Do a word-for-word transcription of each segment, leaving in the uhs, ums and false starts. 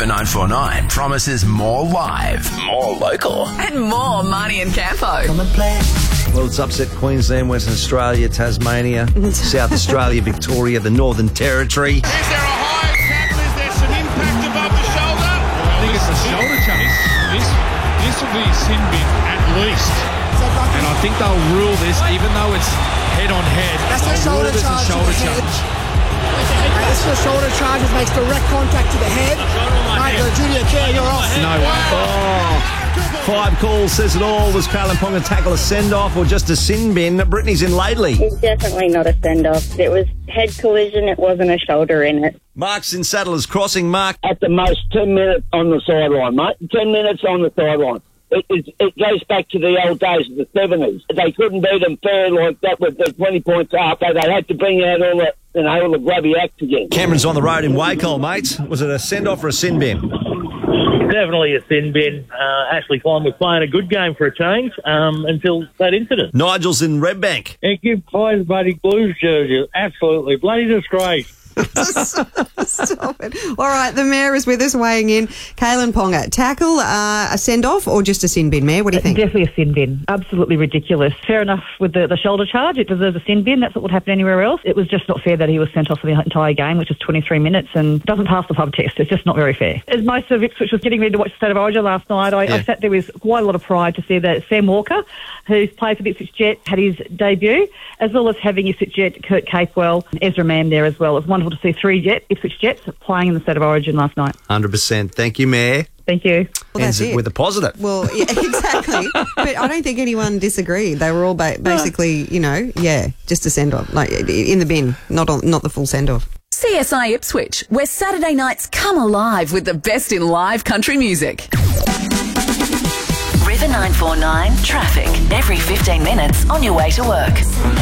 nine four nine promises more live, more local, and more Marnie and Campo. Come and play. Well, it's upset Queensland, Western Australia, Tasmania, South Australia, Victoria, the Northern Territory. Is there a high tackle? Is there some impact above the shoulder? I think it's a shoulder change. This, this will be a sin bin at least. And I think they'll rule this, even though it's head on head. That's a shoulder this charge. a shoulder to the charge. Head. This is a shoulder charge that makes direct contact to the head. Michael, Junior Kerr, you're off. No way. Oh, five calls says it all. Was Kalyn Ponga tackle a send-off or just a sin bin? Brittany's in Laidley. It's definitely not a send-off. It was head collision. It wasn't a shoulder in it. Mark's in Saddlers Crossing. Mark. At the most, ten minutes on the sideline, mate. ten minutes on the sideline. It, it, it goes back to the old days of the seventies. They couldn't beat them fair like that with the twenty points up. So they had to bring out all the, you know, all the grubby acts again. Cameron's on the road in Wacol, mate. Was it a send-off or a sin bin? Definitely a sin bin. Uh, Ashley Klein was playing a good game for a change um, until that incident. Nigel's in Redbank. And give Pies Buddy Blues jersey. Absolutely. Bloody disgrace. Stop it. All right, the Mayor is with us weighing in. Kalyn Ponga, tackle, uh, a send-off or just a sin bin, Mayor? What do you think? Definitely a sin bin. Absolutely ridiculous. Fair enough with the, the shoulder charge. It deserves a sin bin. That's what would happen anywhere else. It was just not fair that he was sent off for the entire game, which was twenty-three minutes, and doesn't pass the pub test. It's just not very fair. As most of Ipswich was getting ready to watch the State of Origin last night, I, yeah. I sat there with quite a lot of pride to see that Sam Walker, who's played for the Ipswich Jets, had his debut, as well as having Ipswich Jet, Kurt Capewell, Ezra Mann there as well. It was wonderful to see three Jets, Ipswich Jets playing in the State of Origin last night. one hundred percent. Thank you, Mayor. Thank you. Well, Ends that's it it. with a positive. Well, yeah, exactly. But I don't think anyone disagreed. They were all ba- basically, you know, yeah, just a send-off, like in the bin, not on, not the full send-off. C S I Ipswich, where Saturday nights come alive with the best in live country music. River nine four nine traffic every fifteen minutes on your way to work.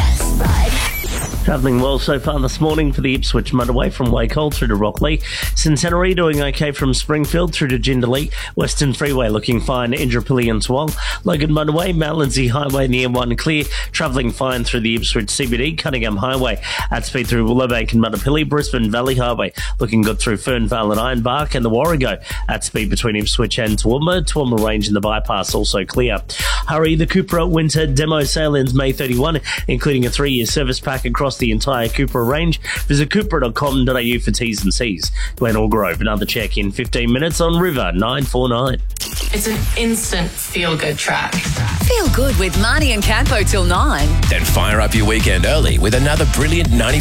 Travelling well so far this morning for the Ipswich motorway from Wacol through to Rockley. Centenary doing okay from Springfield through to Jindalee. Western Freeway looking fine, Indooroopilly and Toowong. Logan motorway, Mount Lindesay Highway near one clear. Travelling fine through the Ipswich C B D. Cunningham Highway at speed through Willowbank and Muttapilly. Brisbane Valley Highway looking good through Fernvale and Ironbark. And the Warrego at speed between Ipswich and Toowoomba. Toowoomba Range and the bypass also clear. Hurry, the Cupra Winter Demo Sale ends May thirty-first, including a three-year service pack across the entire Cupra range. Visit cupra dot com dot a u for T's and C's. Glenelg Grove, another check in fifteen minutes on River nine four nine. It's an instant feel-good track. Feel good with Marnie and Campo till nine. Then fire up your weekend early with another brilliant ninety